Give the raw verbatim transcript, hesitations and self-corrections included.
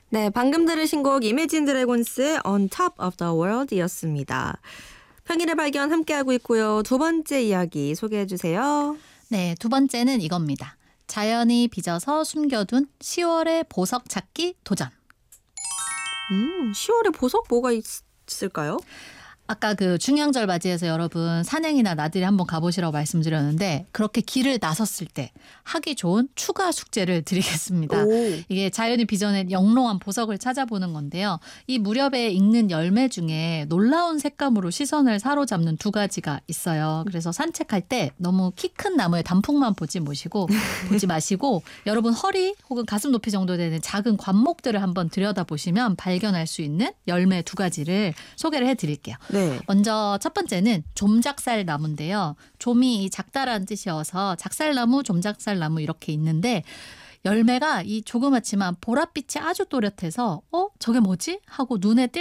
네, 방금 들으신 곡 이매진 드래곤스의 On Top of the World 이었습니다. 평일의 발견 함께하고 있고요. 두 번째 이야기 소개해 주세요. 네, 두 번째는 이겁니다. 자연이 빚어서 숨겨둔 시월의 보석 찾기 도전. 음, 시월에 보석 뭐가 있을까요? 아까 그 중양절 맞이해서 여러분 산행이나 나들이 한번 가보시라고 말씀드렸는데 그렇게 길을 나섰을 때 하기 좋은 추가 숙제를 드리겠습니다. 오. 이게 자연이 빚어낸 영롱한 보석을 찾아보는 건데요. 이 무렵에 익는 열매 중에 놀라운 색감으로 시선을 사로잡는 두 가지가 있어요. 그래서 산책할 때 너무 키 큰 나무의 단풍만 보지 마시고 보지 마시고 여러분 허리 혹은 가슴 높이 정도 되는 작은 관목들을 한번 들여다보시면 발견할 수 있는 열매 두 가지를 소개를 해드릴게요. 네. 먼저 첫 번째는 좀작살 나무인데요. 좀이 작다라는 뜻이어서 작살나무, 좀작살나무 이렇게 있는데 열매가 이 조그맣지만 보랏빛이 아주 또렷해서 어? 저게 뭐지? 하고 눈에 띌